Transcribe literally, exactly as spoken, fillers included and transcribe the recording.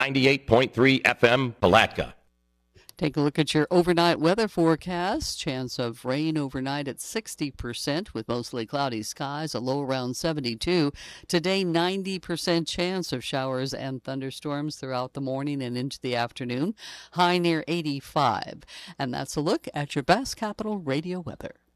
ninety-eight point three F M, Palatka. Take a look at your overnight weather forecast. Chance of rain overnight at sixty percent with mostly cloudy skies, a low around seventy-two. Today, ninety percent chance of showers and thunderstorms throughout the morning and into the afternoon, high near eighty-five. And that's a look at your Best Capital Radio weather.